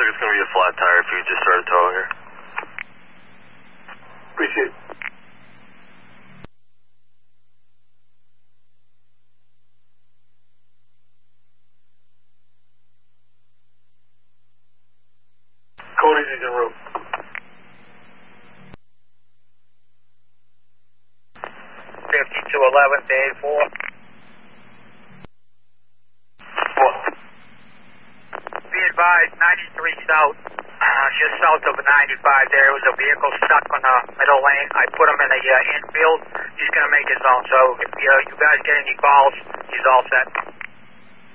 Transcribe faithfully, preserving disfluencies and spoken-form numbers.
like it's going to be a flat tire if you just started towing her. Appreciate it. Cody's in the room. fifty-two eleven to eighty-four. What? Be advised, ninety-three south, uh, just south of ninety-five there was a vehicle stuck on the middle lane. I put him in the uh, infield. He's going to make his own, so if uh, you guys get any calls, he's all set.